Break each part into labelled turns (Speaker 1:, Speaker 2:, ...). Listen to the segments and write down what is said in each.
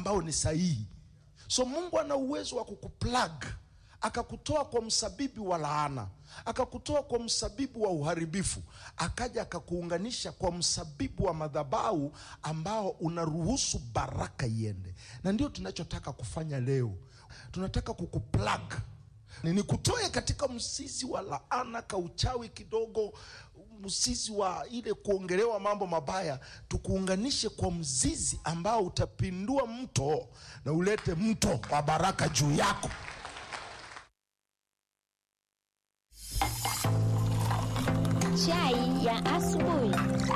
Speaker 1: ambao ni sahihi. So Mungu ana uwezo wa kukuplug, akakutoa kwa msabibu wa laana, akakutoa kwa msabibu wa uharibifu, akaja akakuunganisha kwa msabibu wa madhabahu ambao unaruhusu baraka iende. Na ndio tunachotaka kufanya leo. Tunataka kukuplug, nikutoe katika mzizi wa laana, kauchawi kidogo, mzizi wa ile kuongelewa mambo mabaya, tukuunganishe kwa mzizi ambao utapindua mto na ulete mto wa baraka juu yako.
Speaker 2: Chai ya asubuhi.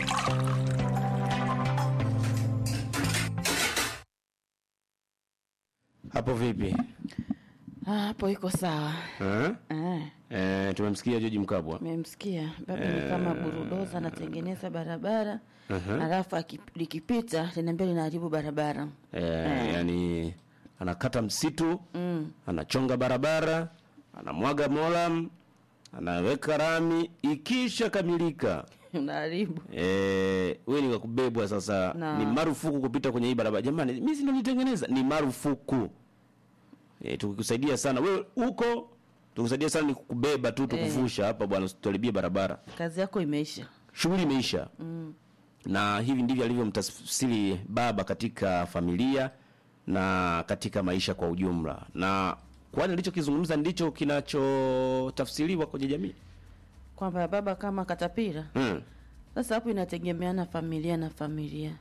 Speaker 3: Hapo vipi?
Speaker 4: Hapo iko sawa.
Speaker 3: Tumemsikia George Mkabwa.
Speaker 4: Nimemsikia. Baba ni kama burudoza anatengeneza barabara. Alafu likipita linambia linaharibu barabara.
Speaker 3: Yani anakata msitu, anachonga barabara, anamwaga molam, anaweka rami, ikisha kamilika
Speaker 4: unaharibu.
Speaker 3: Wewe ni kubebwa sasa na. Ni marufuku kupita kwenye hii barabara. Jamani, mimi si ndo nitengeneza, ni marufuku. Tukikusaidia sana wewe huko, tukusaidia sana ni kukubeba tu tukuvusha hapa bwana, usitolibie barabara.
Speaker 4: Kazi yako imeisha.
Speaker 3: Shughuli imeisha. Na hivi ndivyo alivyomtafsiri baba katika familia na katika maisha kwa ujumla. Na kwani alichokizungumza ndicho kinachotafsiriwa kwenye jamii?
Speaker 4: Kwamba baba kama katapira. Sasa hapo inategemeana familia na familia.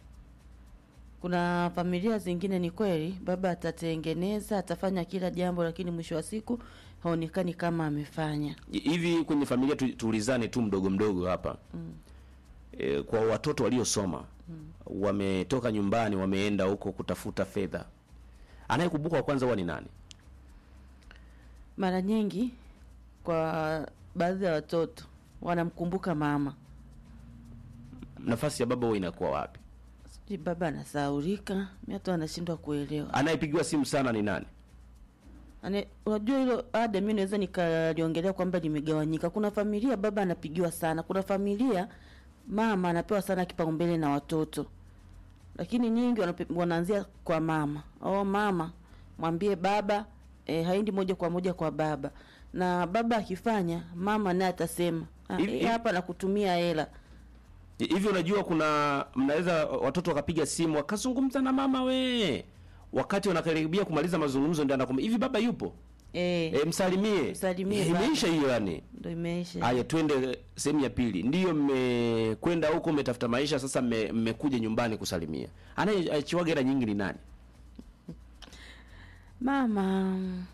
Speaker 4: Kuna familia zingine ni kweli baba atatengeneza, atafanya kila jambo, lakini mwisho wa siku haonekani kama amefanya.
Speaker 3: Hivi kwenye familia tuulizane tu mdogo mdogo hapa. Kwa watoto waliosoma, wametoka nyumbani wameenda huko kutafuta fedha, anayekumbuka wa kwanza huwa ni nani?
Speaker 4: Mara nyingi kwa baadhi ya watoto wanamkumbuka mama.
Speaker 3: Nafasi ya baba huwa inakuwa wapi?
Speaker 4: Baba anasahaulika, mtu anashindwa kuelewa.
Speaker 3: Anayepigiwa simu sana ni nani?
Speaker 4: Unajua hilo mimi naweza nikaliongelea kwamba limegawanyika. Kuna familia baba anapigiwa sana, kuna familia mama anapewa sana kipaumbele na watoto. Lakini nyingi wanaanzia kwa mama. Mama mwambie baba, haendi moja kwa moja kwa baba. Na baba akifanya, mama naye atasema, hapa nakutumia hela.
Speaker 3: Hivi unajua kuna mnaweza watoto wakapiga simu wakazungumza na mama wakati wanakaribia kumaliza mazungumzo ndio anakwambia hivi baba yupo? Msalimie. Imeisha hiyo yani.
Speaker 4: Ndio imeisha.
Speaker 3: Haya twende sehemu ya pili. Ndio mmekwenda huko umetafuta maisha, sasa mmekuja nyumbani kusalimia. Anayechiwaga hela nyingi ni nani?
Speaker 4: Mama.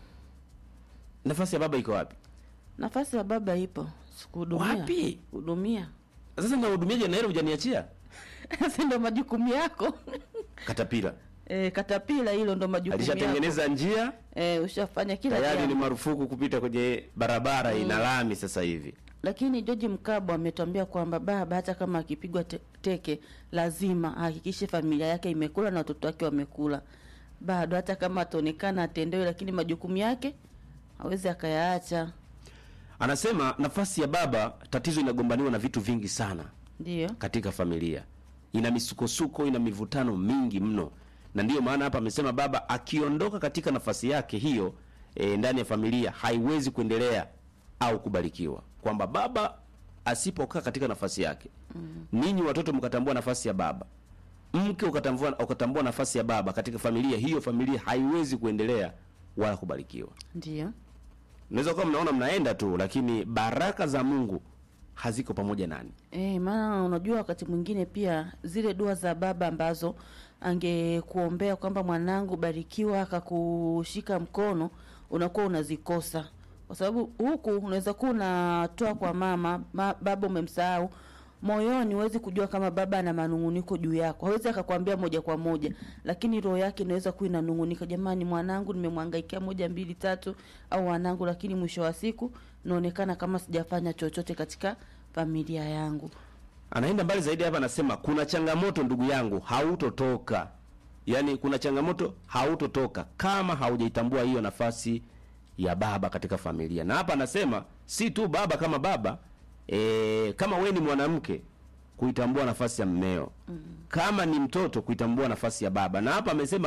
Speaker 3: Nafasi ya baba iko wapi?
Speaker 4: Nafasi ya baba ipo. Sikuhudumia.
Speaker 3: Wapi?
Speaker 4: Hudumia.
Speaker 3: Sasa na hudumiaje na hela hujaniachia?
Speaker 4: Sasa ndo majukumu yako.
Speaker 3: Katapila.
Speaker 4: Katapila hilo ndo majukumu yako.
Speaker 3: Alishatengeneza njia?
Speaker 4: Ushafanya kila kitu.
Speaker 3: Tayari ni marufuku kupita kwenye barabara ina lami sasa hivi.
Speaker 4: Lakini George Mkabwa ametuambia kwamba baba hata kama akipigwa teke lazima ahakikishe familia yake imekula na watoto wake wamekula. Bado hata kama ataonekana atendewe, lakini majukumu yake hawezi akayaacha.
Speaker 3: Anasema nafasi ya baba, tatizo inagombaniwa na vitu vingi sana.
Speaker 4: Ndio.
Speaker 3: Katika familia. Ina misukosuko, ina mivutano mingi mno. Na ndio maana hapa amesema baba akiondoka katika nafasi yake hiyo ndani ya familia haiwezi kuendelea au kubarikiwa. Kwamba baba asipokaa katika nafasi yake, ninyi watoto mkatambua nafasi ya baba, mke ukatambua nafasi ya baba katika familia, hiyo familia haiwezi kuendelea wala kubarikiwa.
Speaker 4: Ndio.
Speaker 3: Unaweza kuwa mnaona mnaenda tu, lakini baraka za Mungu haziko pamoja nani.
Speaker 4: Maana unajua wakati mwingine pia zile dua za baba ambazo angekuombea kwamba mwanangu barikiwa akakushika mkono, unakuwa unazikosa. Kwa sababu huku unaweza kuwa unatoa kwa mama, baba umemsahau. Moyoni huwezi kujua kama baba ana manunguniko juu yako. Hawezi akakwambia moja kwa moja, lakini roho yake inaweza kuwa inanungunika, jamani mwanangu nimemhangaikia 1 2 3 au wanangu, lakini mwisho wa siku naonekana kama sijafanya chochote katika familia yangu.
Speaker 3: Anaenda mbali zaidi hapa, anasema kuna changamoto ndugu yangu, hautotoka. Yaani kuna changamoto, hautotoka kama haujaitambua hiyo nafasi ya baba katika familia. Na hapa anasema si tu baba kama baba, kama wewe ni mwanamke kuitambua nafasi ya mmeo. Kama ni mtoto kuitambua nafasi ya baba. Na hapa amesema